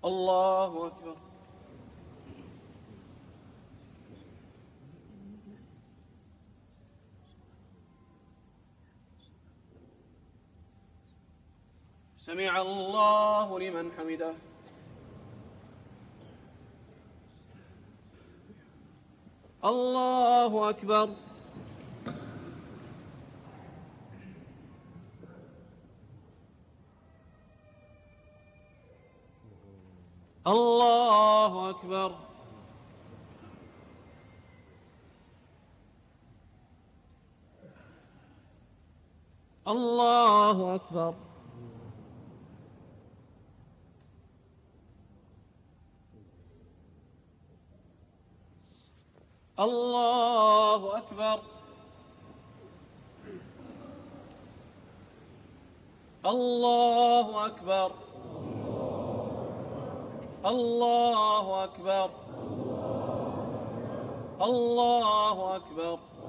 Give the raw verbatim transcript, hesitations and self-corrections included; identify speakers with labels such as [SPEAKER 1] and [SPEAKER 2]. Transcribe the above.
[SPEAKER 1] الله أكبر. سمع الله لمن حمده. الله أكبر. الله أكبر. الله أكبر. الله أكبر. الله أكبر. الله أكبر. الله أكبر.